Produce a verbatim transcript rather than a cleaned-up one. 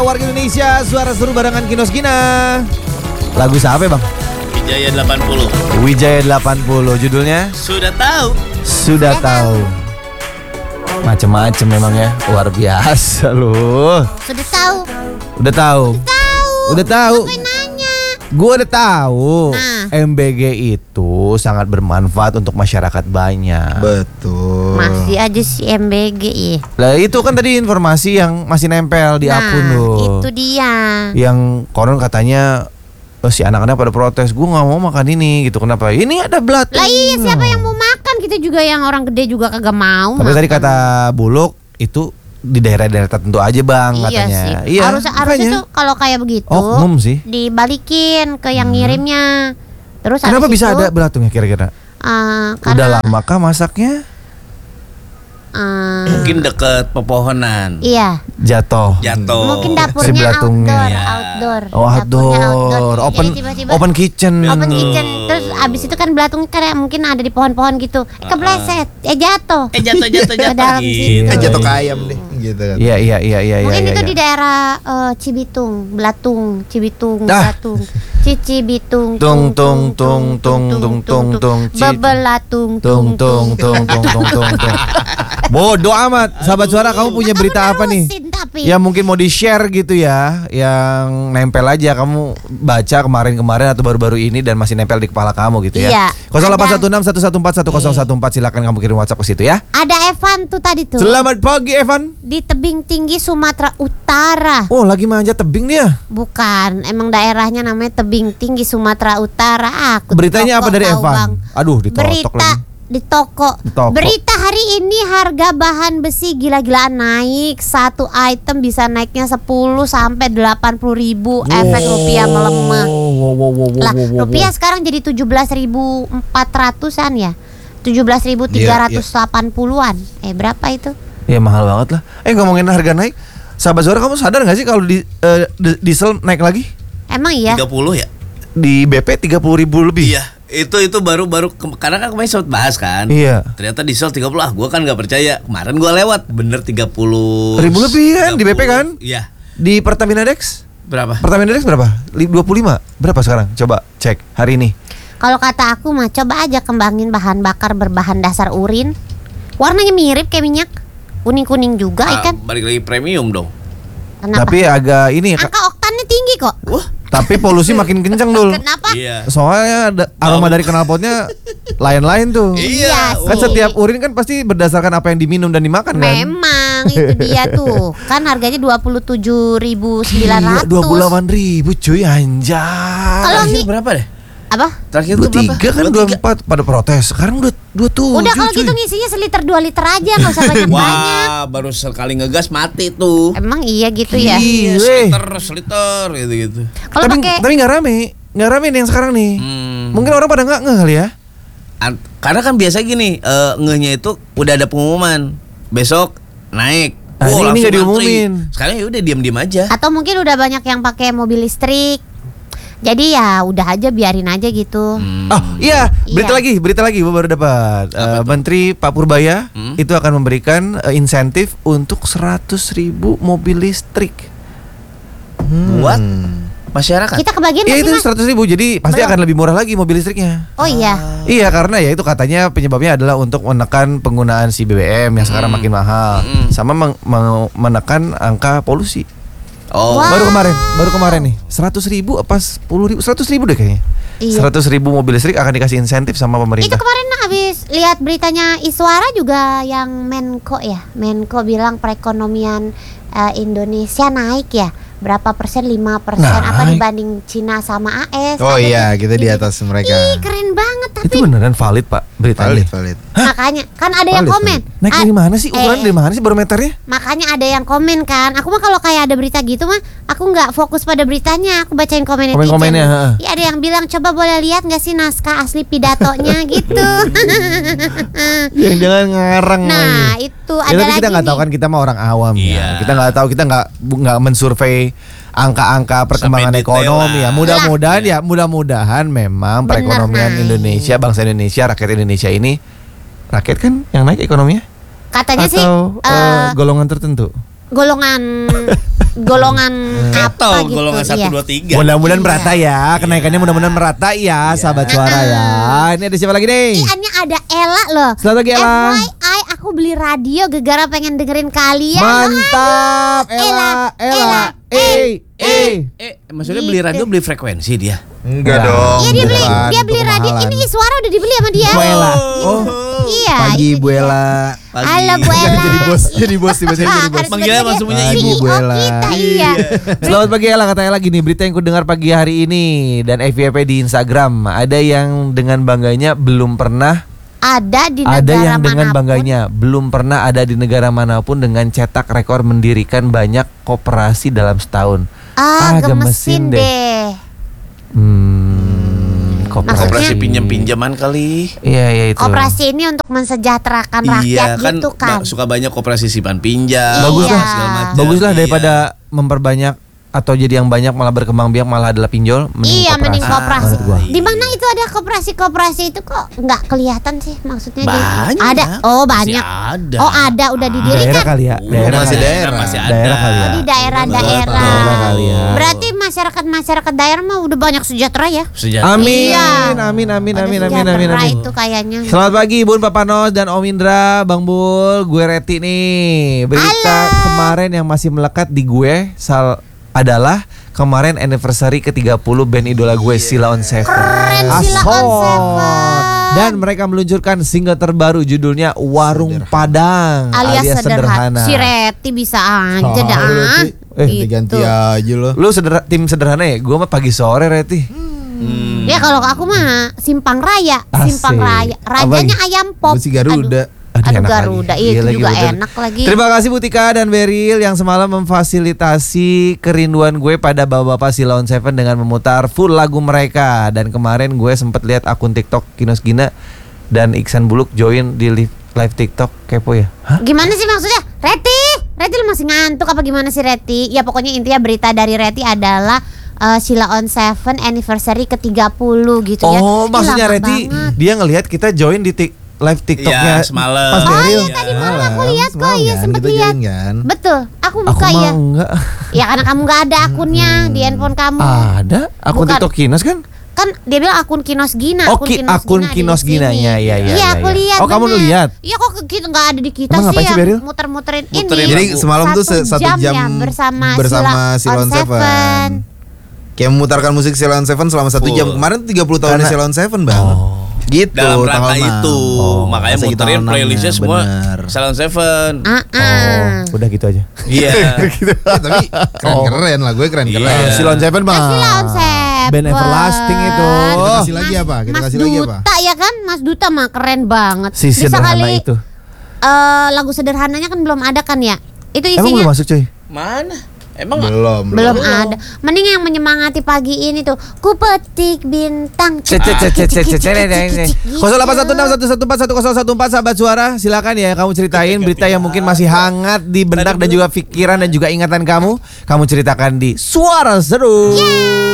Warga Indonesia, suara seru barengan Kinos Kina. Lagu siapa bang? Wijaya delapan puluh. Wijaya delapan puluh. Judulnya? Sudah tahu. Sudah tahu. Macem-macem memang ya. Luar biasa loh. Sudah tahu. Udah tahu. Tahu. Udah tahu. Ngapain nanya? Gue udah tahu. Nah. M B G itu sangat bermanfaat untuk masyarakat banyak. Betul. Masih aja si M B G ya. Lah itu kan tadi informasi yang masih nempel di Nah, akun lo. itu dia. Yang konon katanya oh, si anak-anak pada protes, gue nggak mau makan ini gitu. Kenapa? Ini ada belatung. Lah iya, siapa yang mau makan? Kita juga yang orang gede juga kagak mau. Tapi makan. tadi kata Buluk itu di daerah-daerah tertentu aja bang iya katanya. sih. Iya. Harus harusnya tuh kalau kayak begitu. Oknum sih. Dibalikin ke yang ngirimnya. Terus Kenapa habis bisa itu, ada belatungnya kira-kira? Uh, Udah karena, lama kah masaknya? uh, Mungkin deket pepohonan. Iya. Jatuh. Jatuh. Mungkin Si dapurnya belatungnya. outdoor, Iya. outdoor. Oh Dapurnya outdoor, open Jadi tiba-tiba open kitchen. open Betul. kitchen. Terus abis itu kan belatung kayak mungkin ada di pohon-pohon gitu. Eh, kebleset, eh jatuh. Eh jatuh jatuh Ke jatuh. dalam Gitu. situ. Kan jatuh ke ayam deh gitu kan. Iya iya iya iya iya. Mungkin iya, itu iya. di daerah eh, Cibitung, Belatung, Cibitung, Ah. Belatung, Cici Bitung, Tung, tung, tung, tung, tung, tung, tung, ci- Bebelatung, Tung tung tung tung tung tung tung. Bodoh amat. Sahabat suara, kamu punya berita apa nih? Nerusin tapi. Ya mungkin mau di-share gitu ya, yang nempel aja kamu baca kemarin-kemarin atau baru-baru ini dan masih nempel di kepala kamu gitu ya. Iya. nol delapan satu enam satu satu empat satu nol satu empat silakan kamu kirim WhatsApp ke situ ya. Ada Evan tuh tadi tuh. Selamat pagi Evan. Di tebing tinggi Sumatera Utara. Oh, lagi manjat tebing dia. Bukan, emang daerahnya namanya tebing tinggi Sumatera Utara. Aku Beritanya di apa toko dari tahu, Evan? Bang. Aduh, ditotok Berita lagi. di toko. Di toko. Berita hari ini harga bahan besi gila-gilaan naik. Satu item bisa naiknya sepuluh sampai delapan puluh ribu. Efek rupiah melemah. Wow, wow, wow, wow, Lah, wow, wow, rupiah wow. sekarang jadi tujuh belas ribu empat ratusan ya. tujuh belas ribu tiga ratus delapan puluhan. Eh berapa itu? Ya mahal banget lah. Eh ngomongin harga naik, sahabat suara kamu sadar gak sih kalau di, eh, di- diesel naik lagi? Emang iya? tiga puluh ya? Di B P tiga puluh ribu lebih. Iya. Itu itu baru baru ke- karena kan kemarin sempat bahas kan. Iya. Ternyata diesel tiga puluh. Ah, gua kan nggak percaya. Kemarin gua lewat bener tiga puluh Ribu lebih kan di B P kan? Iya. Di Pertamina Dex? Berapa? Pertamina Dex berapa? Li- dua puluh lima. Berapa sekarang? Coba cek hari ini. Kalau kata aku mah coba aja kembangin bahan bakar berbahan dasar urin. Warnanya mirip kayak minyak. Kuning-kuning juga Ah, ikan. balik lagi premium dong. Kenapa? Tapi agak ini Angka oktannya tinggi kok. Wah. tapi polusi makin kencang dul. Kenapa? Iya. Soalnya ada aroma dari knalpotnya lain-lain tuh. Iya. Iya Kan sih. setiap urin kan pasti berdasarkan apa yang diminum dan dimakan kan. Memang itu dia tuh. Kan harganya dua puluh tujuh ribu sembilan ratus. dua puluh delapan ribu cuy anjay. Kalau Terakhir mi- berapa deh? Apa? Terakhir Dua tuh berapa? tiga kan dua empat pada protes. Sekarang udah dua tujuh. Udah kalau cuy. gitu ngisinya seliter dua liter aja, nggak usah banyak-banyak. Wah, baru sekali ngegas mati tuh. Emang iya gitu ya. Iya. Seliter, seliter gitu-gitu. Kalau tapi pakai tapi nggak rame, nggak rame nih yang sekarang nih. Hmm. Mungkin orang pada nggak nggak kali ya. An- karena kan biasa gini, eh, ngehnya itu udah ada pengumuman. Besok naik. Nah, ini- Oh, ini langsung nggak ngantri. diumumin. Sekarang ya udah diam-diam aja. atau mungkin udah banyak yang pakai mobil listrik. Jadi ya udah aja biarin aja gitu. Hmm. Oh iya, berita Iya. lagi, berita lagi, gue baru dapat. Eh, Menteri Pak Purbaya Hmm? itu akan memberikan eh, insentif untuk seratus ribu mobil listrik. Buat masyarakat. Kita kebagian Iya nggak itu sih, Mas? seratus ribu, jadi pasti Belum. akan lebih murah lagi mobil listriknya. Oh iya. Iya karena ya itu katanya penyebabnya adalah untuk menekan penggunaan si B B M yang sekarang Hmm. makin mahal, Hmm. sama meng- meng- menekan angka polusi. Oh. Wah. Baru kemarin, baru kemarin nih seratus ribu apa sepuluh ribu, seratus ribu deh kayaknya. Iya. Seratus ribu mobil listrik akan dikasih insentif sama Itu pemerintah. kemarin habis lihat beritanya Iswara juga yang Menko ya. Menko bilang perekonomian eh, Indonesia naik ya. Berapa persen? lima persen apa Naik. dibanding Cina sama A S. Oh Ada iya, di- kita di di- atas mereka. Ih, keren banget tapi Itu beneran valid pak beritanya? Valid, valid. makanya kan ada yang Valid, komen. valid. Naik Ah, dari mana sih? Ukuran eh, dari mana sih barometernya? Makanya ada yang komen kan. Aku mah kalau kayak ada berita gitu mah aku nggak fokus pada beritanya, aku bacain komen netizen. Komen-komennya, heeh. Iya, ada yang bilang coba boleh lihat nggak sih naskah asli pidatonya gitu. Jangan ngarang Nah, lagi. itu Ya, ada tapi lagi kita nggak tahu nih. kan, kita mah orang awam Iya. ya. Kita nggak tahu, kita nggak nggak mensurvei angka-angka perkembangan Sampai detail ekonomi ya. lah. Mudah-mudahan ya, mudah-mudahan memang Bener, perekonomian naik. Indonesia, bangsa Indonesia, rakyat Indonesia ini, rakyat kan yang naik ekonominya Katanya sih atau eh, eh, golongan tertentu. golongan golongan apa Atau gitu. golongan satu iya. dua tiga. Mudah-mudahan Iya. merata ya, kenaikannya mudah-mudahan merata ya, sahabat suara ya. Ini ada siapa lagi nih? Iannya ada Ella loh. Selamat pagi, Ella. F Y I aku beli radio gegara pengen dengerin kalian. Mantap, Aduh. Ella, Ella, Ella, eh, eh. Eh, maksudnya beli Gitu. radio beli frekuensi dia. Enggak Enggak. dong. Iya dia beli bukan. dia beli Itu radio. kemahalan. Ini suara udah dibeli sama dia. Bu Ella. Oh, Iya. Pagi itu Bu dia. Ella. Pagi. Halo Bu Ella. Jadi bos, jadi bos tiba-tiba Ah, jadi bos. harus Manggilnya bener langsung dia punya C E O ibu, Bu Ella. kita, iya. Selamat pagi Ella, kata Ella gini, berita yang ku dengar pagi hari ini dan F Y P di Instagram, ada yang dengan bangganya belum pernah, Ada di negara ada yang dengan manapun. bangganya belum pernah ada di negara manapun dengan cetak rekor mendirikan banyak koperasi dalam setahun. Ah, Ah, gemesin gemesin deh. deh. Hmm, koperasi. Koperasi pinjam-pinjaman kali. Iya, iya itu. Koperasi ini untuk mensejahterakan rakyat Iya kan, gitu kan. ba- suka banyak koperasi simpan pinjam. Bagus Iya. lah, segala macam. bagus lah Iya. daripada memperbanyak atau jadi yang banyak malah berkembang biak malah adalah pinjol. Mending Iya, mending koperasi. menurut gua. Di mana itu ada koperasi-koperasi itu kok nggak kelihatan sih maksudnya dia? Banyak. Ada. Oh, Masih banyak. ada. Oh, ada udah Daerah didirikan. kali ya, Oh, daerah masih kali ya. daerah. masih ada. Daerah kali ya. Oh, di daerah-daerah. Daerah kali ya. Berarti masyarakat-masyarakat daerah mah udah banyak sejahtera ya. Sejahtera. Amin, Iya. amin, amin, Pada amin, amin, sejahtera amin, amin. itu kayaknya. Selamat pagi Bun Papanos dan Om Indra, Bang Bul, gue Reti nih. Berita Halo. kemarin yang masih melekat di gue sal adalah kemarin anniversary ke tiga puluh band idola gue Sheila on Seven. Keren Sheila on Asok. Seven. Dan mereka meluncurkan single terbaru judulnya Warung Padang alias, sederhana. Si Reti bisa aja Oh, dah. Reti. Eh, Ganti-ganti Gitu. aja loh. Lu sederha- tim sederhana ya? Gue mah pagi sore Reti. Hmm. Ya kalau aku mah Simpang Raya, Asik. Simpang Raya. Rajanya ayam pop. Gue si Garuda. Aduh, Aduh, aduh enak Garuda, lagi. iya Iya itu lagi, juga bener. enak lagi. Terima kasih Butika dan Beril yang semalam memfasilitasi kerinduan gue pada bapak-bapak Sheila on Seven dengan memutar full lagu mereka. Dan kemarin gue sempet lihat akun TikTok Kinos Gina dan Iksan Buluk join di live, live TikTok, kepo ya? Hah? Gimana sih maksudnya? Reti, Reti lu masih ngantuk apa gimana sih Reti? Ya pokoknya intinya berita dari Reti adalah uh, Sheila on Seven anniversary ke tiga puluh gitu ya. Oh, Ih, maksudnya lama Reti banget. dia ngelihat kita join di tik- live TikToknya Iya, semalam. pas Oh, Beril. iya, tadi malam aku lihat kok, Semalam iya kan, sempet kita lihat. join kan. Betul, aku Aku buka mah ya. enggak. Ya karena kamu nggak ada akunnya di handphone kamu. Ada akun Bukan. TikTok Kinos kan? Kan dia bilang akun Kinos Gina. Oh, ki- akun ada di Kinos sini. Gina, ya, ya, ya, Iya, ya, aku ya. lihat. Oh, kamu bener. lihat? Iya kok kita nggak ada di kita Emang sih ngapain sih, yang Beril? muter-muterin Muterin ini. Jadi semalam tuh se- satu jam, ya bersama, bersama Sheila Sheila on on Seven. Kayak memutarkan musik Sheila on Seven selama satu Full. jam. Kemarin tiga puluh tahun Karena- Sheila on Seven bang. Oh. Gitu. Dalam rangka tanggal enam. itu, Oh, makanya pas lagi muterin tanggal playlistnya enamnya, semua bener. Salon Seven. Ah, ah. Oh, udah gitu aja. Iya. Ya, tapi keren-keren lah, gue keren-keren. Iya. Sheila on Seven mah. Kan Sheila on Seven. Band everlasting itu. Kita kasih lagi apa? Kita Mas kasih lagi apa? Duta ya kan, Mas Duta mah keren banget. Si Bisa sederhana kali itu. eh, lagu sederhananya kan belum ada kan ya? Itu Emang isinya belum masuk cuy? Mana? Emang Belum, belum ada. Mending yang menyemangati pagi ini tuh. Ku petik bintang. Cek cek cek cek cek cek cek Gitu. nol delapan satu enam satu satu empat satu nol satu empat sahabat suara, silakan ya kamu ceritain berita yang mungkin masih hangat di benak dan juga pikiran dan juga ingatan kamu. Kamu ceritakan di Suara Seru.